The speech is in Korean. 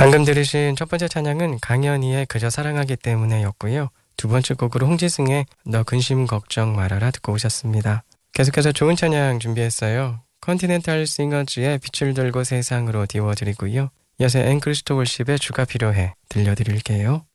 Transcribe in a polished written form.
방금 들으신 첫 번째 찬양은 강현희의 그저 사랑하기 때문에 였고요. 두 번째 곡으로 홍지승의 너 근심 걱정 말아라 듣고 오셨습니다. 계속해서 좋은 찬양 준비했어요. 컨티넨탈 싱어즈의 빛을 들고 세상으로 띄워드리고요. 이어서 앵크리스토 월십의 주가 필요해 들려드릴게요.